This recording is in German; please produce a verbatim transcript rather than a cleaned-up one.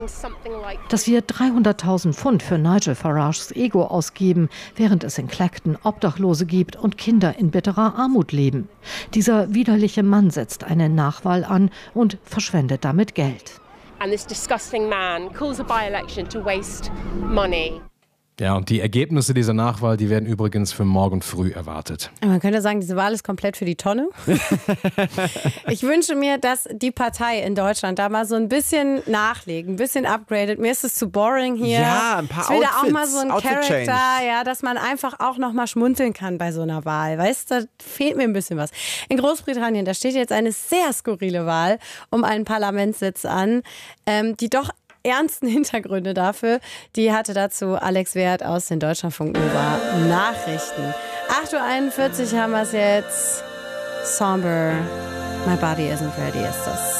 Dass wir dreihunderttausend Pfund für Nigel Farages Ego ausgeben, während es in Clacton Obdachlose gibt und Kinder in bitterer Armut leben. Dieser widerliche Mann setzt eine Nachwahl an und verschwendet damit Geld. And this disgusting man calls a by-election to waste money. Ja, und die Ergebnisse dieser Nachwahl, die werden übrigens für morgen früh erwartet. Man könnte sagen, diese Wahl ist komplett für die Tonne. Ich wünsche mir, dass die Partei in Deutschland da mal so ein bisschen nachlegt, ein bisschen upgradet. Mir ist es zu boring hier. Ja, ein paar ich will Outfits, da auch mal so ein Outfit Charakter, Change. ja, dass man einfach auch noch mal schmunzeln kann bei so einer Wahl. Weißt du, da fehlt mir ein bisschen was. In Großbritannien, da steht jetzt eine sehr skurrile Wahl um einen Parlamentssitz an, ähm, die doch ernsten Hintergründe dafür. Die hatte dazu Alex Wert aus den Deutschlandfunk Nova Nachrichten. acht Uhr einundvierzig haben wir es jetzt. Somber, My Body Isn't Ready ist das.